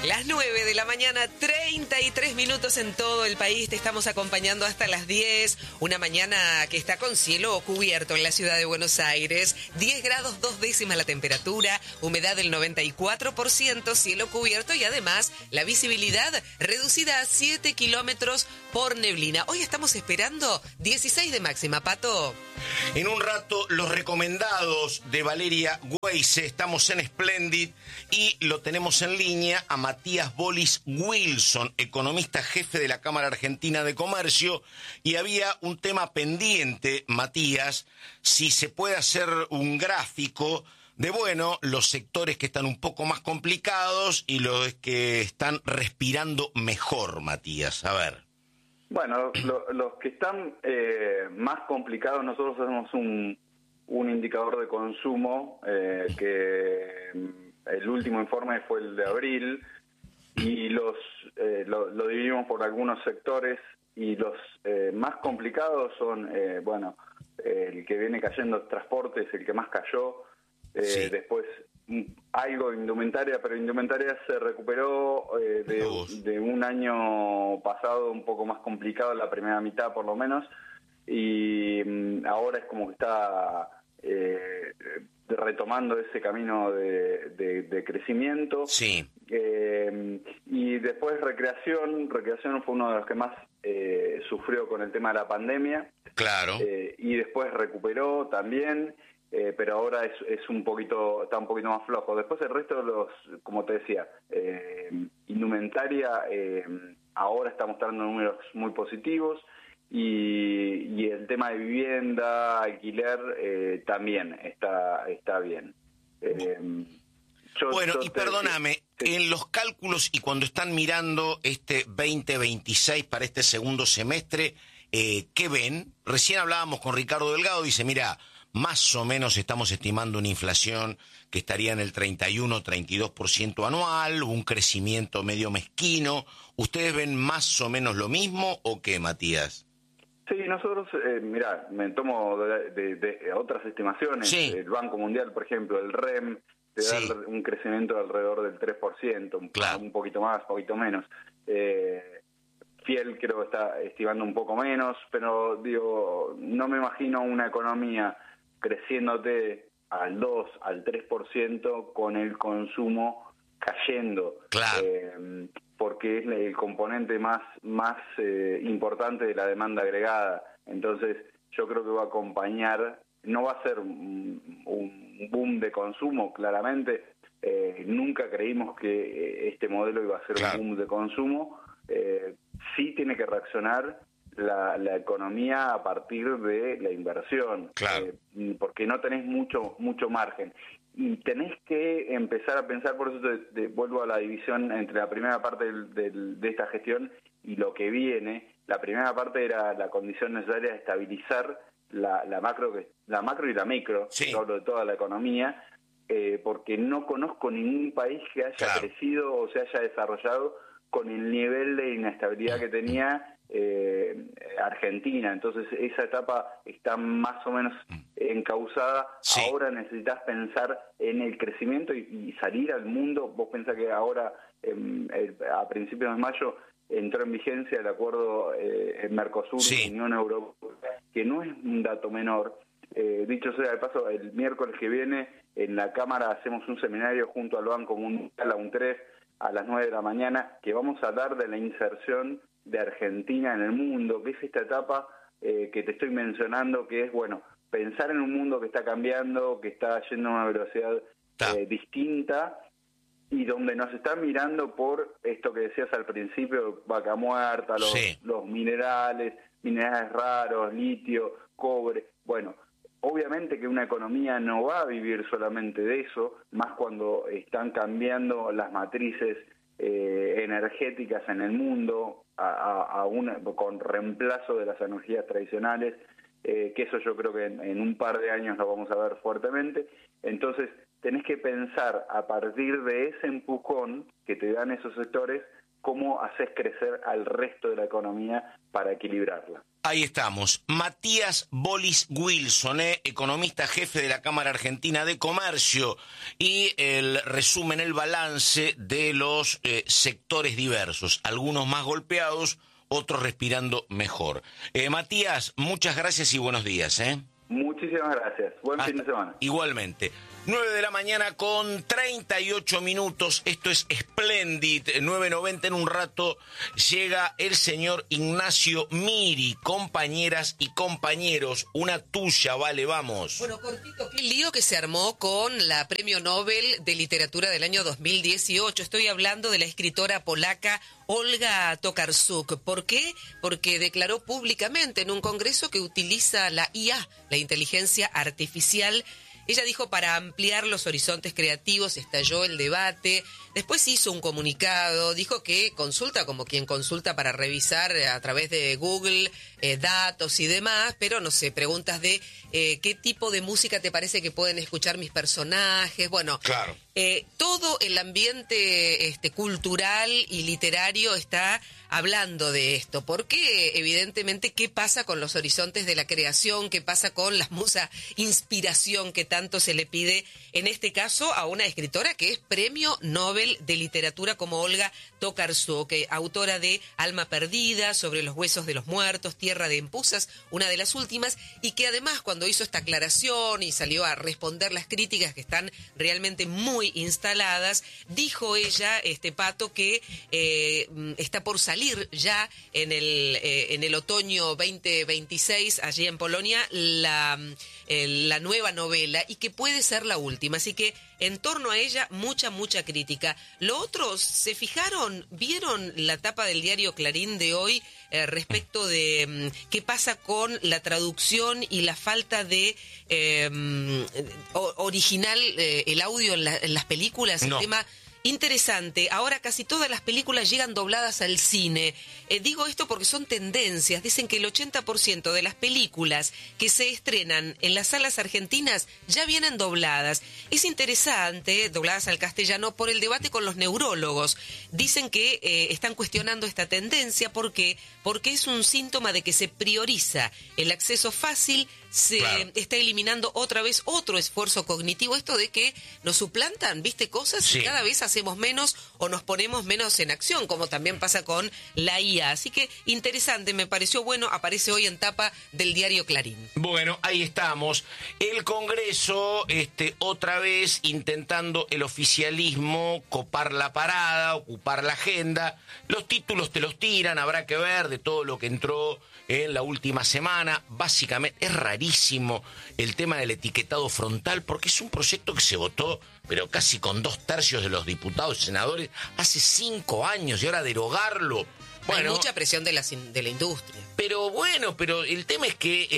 Las 9 de la mañana, 33 minutos en todo el país. Te estamos acompañando hasta las 10. Una mañana que está con cielo cubierto en la ciudad de Buenos Aires. 10 grados 2 décimas la temperatura, humedad del 94%, cielo cubierto y además la visibilidad reducida a 7 kilómetros por neblina. Hoy estamos esperando 16 de máxima, Pato. En un rato, los recomendados de Valeria Weise. Estamos en Splendid y lo tenemos en línea a Matías Bolis Wilson, economista jefe de la Cámara Argentina de Comercio. Y había un tema pendiente, Matías, si se puede hacer un gráfico de, los sectores que están un poco más complicados y los que están respirando mejor, Matías. A ver. Bueno, los que están más complicados, nosotros hacemos un indicador de consumo que el último informe fue el de abril y lo dividimos por algunos sectores y los más complicados son, el que viene cayendo el transporte es el que más cayó, sí. Después algo de indumentaria, pero indumentaria se recuperó de un año pasado un poco más complicado, la primera mitad por lo menos, y ahora es como que está retomando ese camino de crecimiento. Sí. Y después recreación fue uno de los que más sufrió con el tema de la pandemia. Claro. Y después recuperó también. Pero ahora está un poquito más flojo. Después el resto de los, como te decía, indumentaria ahora está mostrando números muy positivos y el tema de vivienda, alquiler también está bien. Perdóname, en los cálculos y cuando están mirando este 2026 para este segundo semestre, ¿qué ven? Recién hablábamos con Ricardo Delgado, dice, mira, más o menos estamos estimando una inflación que estaría en el 31-32% anual, un crecimiento medio mezquino. ¿Ustedes ven más o menos lo mismo o qué, Matías? Sí, nosotros, me tomo de otras estimaciones. Sí. El Banco Mundial, por ejemplo, el REM, te da un crecimiento de alrededor del 3%, claro. Un poquito más, un poquito menos. Fiel creo que está estimando un poco menos, pero digo, no me imagino una economía creciéndote al 2, al 3% con el consumo cayendo. Claro. Porque es el componente más importante de la demanda agregada. Entonces, yo creo que va a acompañar, no va a ser un boom de consumo, claramente. Nunca creímos que este modelo iba a ser un boom de consumo. Sí tiene que reaccionar la economía a partir de la inversión, porque no tenés mucho margen y tenés que empezar a pensar. Por eso vuelvo a la división entre la primera parte de esta gestión y lo que viene. La primera parte era la condición necesaria de estabilizar la macro y la micro, sí. Hablo de toda la economía, porque no conozco ningún país que haya crecido o se haya desarrollado con el nivel de inestabilidad que tenía Argentina. Entonces esa etapa está más o menos encauzada. Sí. Ahora necesitas pensar en el crecimiento y salir al mundo. Vos pensás que ahora a principios de mayo entró en vigencia el acuerdo en Mercosur, Unión Europea, que no es un dato menor. Dicho sea de paso, el miércoles que viene en la Cámara hacemos un seminario junto al Banco Mundial, a UNTREF, a las 9 de la mañana, que vamos a hablar de la inserción de Argentina en el mundo, que es esta etapa que te estoy mencionando, que es, pensar en un mundo que está cambiando, que está yendo a una velocidad distinta, y donde nos están mirando por esto que decías al principio, vaca muerta, los minerales raros, litio, cobre. Obviamente que una economía no va a vivir solamente de eso, más cuando están cambiando las matrices energéticas en el mundo con reemplazo de las energías tradicionales, que eso yo creo que en un par de años lo vamos a ver fuertemente. Entonces tenés que pensar a partir de ese empujón que te dan esos sectores, cómo haces crecer al resto de la economía para equilibrarla. Ahí estamos. Matías Bolis Wilson, economista jefe de la Cámara Argentina de Comercio, y el resumen, el balance de los sectores diversos, algunos más golpeados, otros respirando mejor. Matías, muchas gracias y buenos días. Muchísimas gracias. Buen fin de semana. Igualmente. 9 de la mañana con 38 minutos. Esto es Splendid 990. En un rato llega el señor Ignacio Miri. Compañeras y compañeros, una tuya, vale, vamos. Bueno, cortito, qué lío que se armó con la Premio Nobel de Literatura del año 2018. Estoy hablando de la escritora polaca Olga Tokarczuk. ¿Por qué? Porque declaró públicamente en un congreso que utiliza la IA, la inteligencia artificial. Ella dijo para ampliar los horizontes creativos, estalló el debate, después hizo un comunicado, dijo que consulta como quien consulta para revisar a través de Google datos y demás, pero no sé, preguntas de qué tipo de música te parece que pueden escuchar mis personajes, bueno, claro. Todo el ambiente cultural y literario está hablando de esto, porque evidentemente qué pasa con los horizontes de la creación, qué pasa con la musa inspiración que tanto se le pide, en este caso a una escritora que es Premio Nobel de Literatura como Olga Tokarczuk, autora de Alma Perdida, Sobre los huesos de los muertos, Tierra de Empuzas, una de las últimas, y que además cuando hizo esta aclaración y salió a responder las críticas que están realmente muy instaladas, dijo ella, Pato, que está por salir ya en el otoño 2026, allí en Polonia, la nueva novela, y que puede ser la última. Así que en torno a ella, mucha crítica. Lo otro, ¿se fijaron? ¿Vieron la tapa del diario Clarín de hoy respecto de qué pasa con la traducción y la falta de original, el audio en las películas? No. El tema interesante. Ahora casi todas las películas llegan dobladas al cine. Digo esto porque son tendencias. Dicen que el 80% de las películas que se estrenan en las salas argentinas ya vienen dobladas. Es interesante, dobladas al castellano, por el debate con los neurólogos. Dicen que están cuestionando esta tendencia. ¿Por qué? Porque es un síntoma de que se prioriza el acceso fácil, se está eliminando otra vez otro esfuerzo cognitivo. Esto de que nos suplantan, ¿viste? Cosas sí. Y cada vez hacemos menos o nos ponemos menos en acción, como también pasa con la IA. Así que interesante, me pareció bueno, aparece hoy en tapa del diario Clarín. Bueno, ahí estamos. El Congreso, otra vez intentando el oficialismo copar la parada, ocupar la agenda. Los títulos te los tiran, habrá que ver de todo lo que entró en la última semana. Básicamente es rarísimo el tema del etiquetado frontal, porque es un proyecto que se votó, pero casi con 2/3 de los diputados y senadores hace 5 años, y ahora derogarlo. Bueno, hay mucha presión de la industria. Pero bueno, pero el tema es que,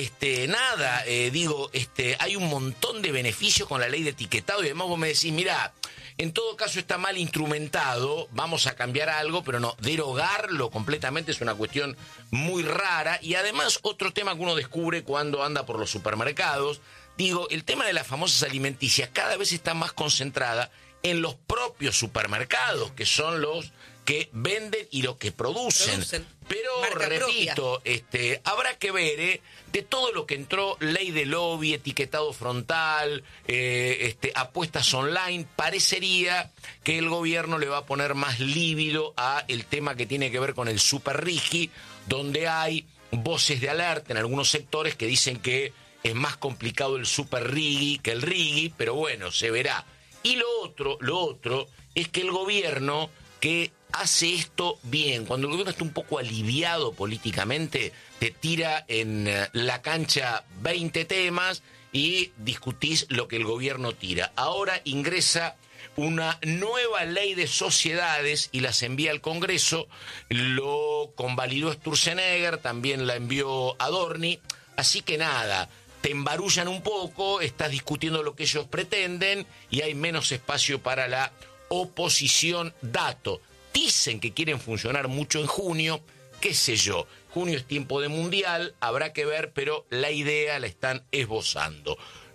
hay un montón de beneficios con la ley de etiquetado, y además vos me decís, mirá, en todo caso está mal instrumentado, vamos a cambiar algo, pero no, derogarlo completamente es una cuestión muy rara. Y además otro tema que uno descubre cuando anda por los supermercados, el tema de las famosas alimenticias cada vez está más concentrada en los propios supermercados, que son los que venden y los que producen. Pero marca repito, habrá que ver de todo lo que entró, ley de lobby, etiquetado frontal, apuestas online. Parecería que el gobierno le va a poner más lívido a el tema que tiene que ver con el super rigi, donde hay voces de alerta en algunos sectores que dicen que es más complicado el super rigi que el rigi, pero bueno, se verá. Y lo otro es que el gobierno, que hace esto bien, cuando el gobierno está un poco aliviado políticamente, te tira en la cancha 20 temas y discutís lo que el gobierno tira. Ahora ingresa una nueva ley de sociedades y las envía al Congreso, lo convalidó Sturzenegger, también la envió Adorni, así que nada, te embarullan un poco, estás discutiendo lo que ellos pretenden y hay menos espacio para la oposición. Dato, dicen que quieren funcionar mucho en junio, qué sé yo, junio es tiempo de mundial, habrá que ver, pero la idea la están esbozando.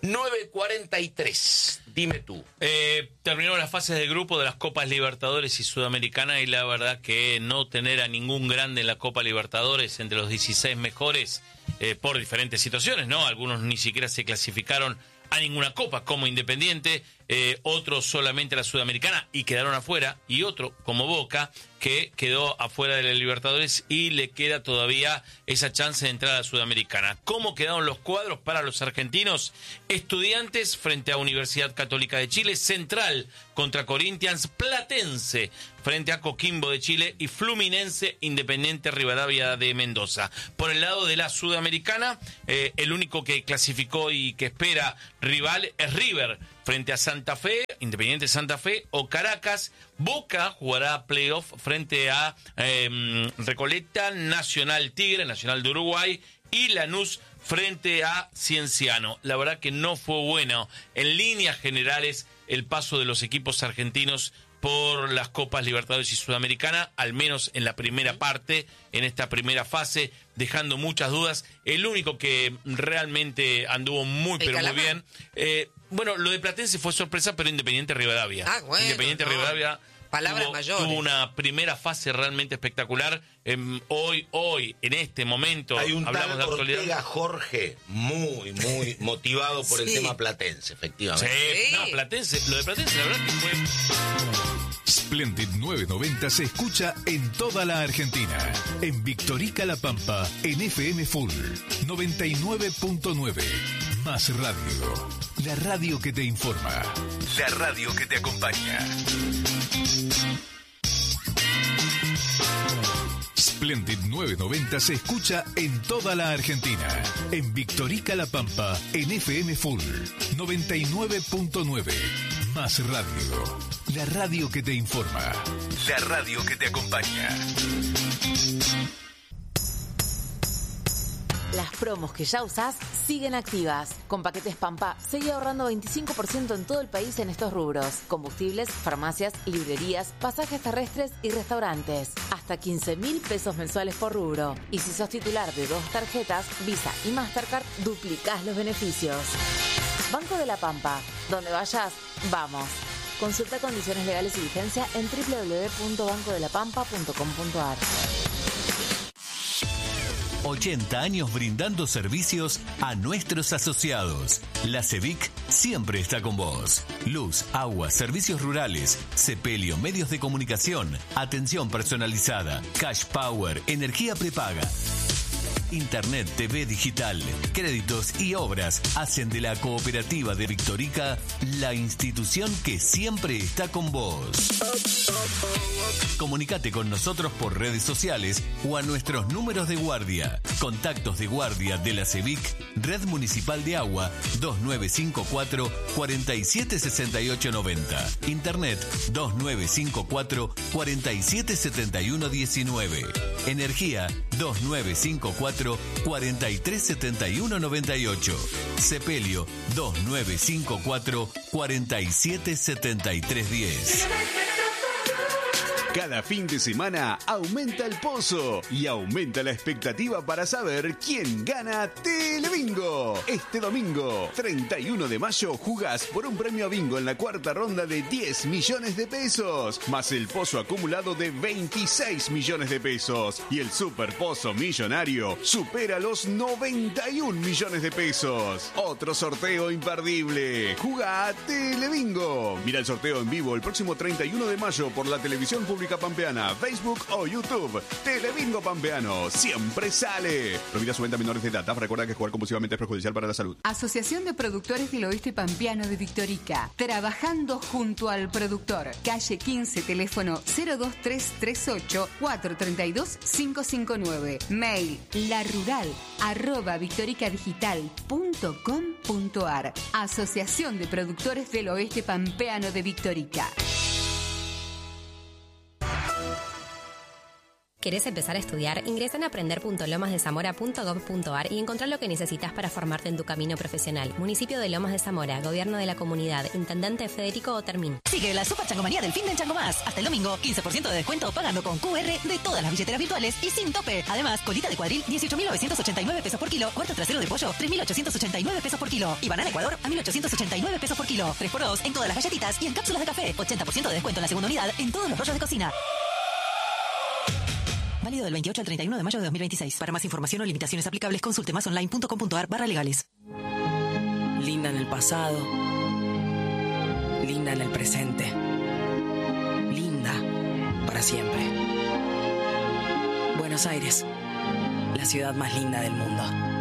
9:43. Dime tú. Terminó las fases de grupo de las Copas Libertadores y Sudamericana, y la verdad que no tener a ningún grande en la Copa Libertadores entre los 16 mejores, por diferentes situaciones, ¿no? Algunos ni siquiera se clasificaron a ninguna copa, como Independiente, otros solamente a la Sudamericana y quedaron afuera, y otro como Boca, que quedó afuera de la Libertadores y le queda todavía esa chance de entrar a la Sudamericana. ¿Cómo quedaron los cuadros para los argentinos? Estudiantes frente a Universidad Católica de Chile, Central contra Corinthians, Platense frente a Coquimbo de Chile y Fluminense Independiente Rivadavia de Mendoza. Por el lado de la Sudamericana, el único que clasificó y que espera rival es River frente a Santa Fe, Independiente Santa Fe o Caracas. Boca jugará playoff frente a Recoleta, Nacional Tigre, Nacional de Uruguay, y Lanús frente a Cienciano. La verdad que no fue bueno en líneas generales el paso de los equipos argentinos por las Copas Libertadores y Sudamericana, al menos en la primera parte, en esta primera fase, dejando muchas dudas. El único que realmente anduvo muy bien. Bueno, lo de Platense fue sorpresa, pero Independiente Rivadavia. Bueno, Independiente Rivadavia tuvo una primera fase realmente espectacular. Hoy, en este momento, hay un hablamos tal de actualidad. Ortega Jorge muy motivado por el tema Platense, efectivamente. Sí. No, Platense, lo de Platense, la verdad que fue... Splendid 990 se escucha en toda la Argentina. En Victorica La Pampa, en FM Full 99.9. Más radio. La radio que te informa. La radio que te acompaña. Splendid 990 se escucha en toda la Argentina. En Victorica La Pampa, en FM Full 99.9. Más radio. La radio que te informa. La radio que te acompaña. Las promos que ya usás siguen activas. Con paquetes Pampa, seguí ahorrando 25% en todo el país en estos rubros: combustibles, farmacias, librerías, pasajes terrestres y restaurantes. Hasta 15.000 pesos mensuales por rubro. Y si sos titular de 2 tarjetas, Visa y Mastercard, duplicás los beneficios. Banco de la Pampa. Donde vayas, vamos. Consulta condiciones legales y vigencia en www.bancodelapampa.com.ar. 80 años brindando servicios a nuestros asociados. La CEVIC siempre está con vos. Luz, agua, servicios rurales, sepelio, medios de comunicación, atención personalizada, cash power, energía prepaga. Internet, TV digital, créditos y obras hacen de la Cooperativa de Victorica la institución que siempre está con vos. Comunicate con nosotros por redes sociales o a nuestros números de guardia. Contactos de guardia de la CEVIC, Red Municipal de Agua, 2954 476890. Internet 2954 477119. Energía 2954 437198. Sepelio 2954 477310. Cada fin de semana aumenta el pozo y aumenta la expectativa para saber quién gana Telebingo. Este domingo, 31 de mayo, jugás por un premio a bingo en la cuarta ronda de 10 millones de pesos, más el pozo acumulado de 26 millones de pesos. Y el super pozo millonario supera los 91 millones de pesos. Otro sorteo imperdible. Jugá Telebingo. Mira el sorteo en vivo el próximo 31 de mayo por la televisión pública pampeana, Facebook o YouTube. Telebingo Pampeano siempre sale. Prohibida su venta a menores de edad. Recuerda que jugar compulsivamente es perjudicial para la salud. Asociación de Productores del Oeste Pampeano de Victorica. Trabajando junto al productor. Calle 15, teléfono 02338 432 559. Mail larural@victoricadigital.com.ar. Asociación de Productores del Oeste Pampeano de Victorica. ¿Querés empezar a estudiar? Ingresa en aprender.lomasdezamora.gov.ar y encontrá lo que necesitas para formarte en tu camino profesional. Municipio de Lomas de Zamora, Gobierno de la Comunidad, Intendente Federico Otermín. Sigue la Super Changomanía del fin de Chango Más. Hasta el domingo, 15% de descuento pagando con QR de todas las billeteras virtuales y sin tope. Además, colita de cuadril, 18.989 pesos por kilo. Cuarto trasero de pollo, 3.889 pesos por kilo. Y banana Ecuador, a 1.889 pesos por kilo. 3x2 en todas las galletitas y en cápsulas de café. 80% de descuento en la segunda unidad en todos los rollos de cocina. Válido del 28 al 31 de mayo de 2026. Para más información o limitaciones aplicables, consulte masonline.com.ar/legales. Linda en el pasado. Linda en el presente. Linda para siempre. Buenos Aires, la ciudad más linda del mundo.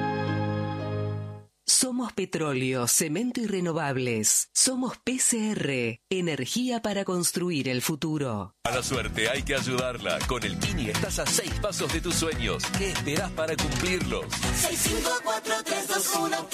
Somos petróleo, cemento y renovables. Somos PCR, energía para construir el futuro. A la suerte hay que ayudarla. Con el Kini estás a 6 pasos de tus sueños. ¿Qué esperás para cumplirlos? 654-321-15.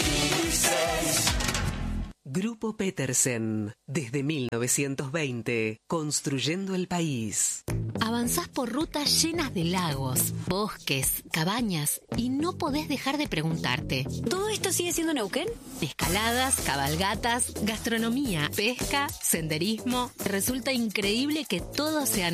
Grupo Petersen, desde 1920, construyendo el país. Avanzás por rutas llenas de lagos, bosques, cabañas y no podés dejar de preguntarte: ¿todo esto sigue siendo Neuquén? Escaladas, cabalgatas, gastronomía, pesca, senderismo. Resulta increíble que todos sean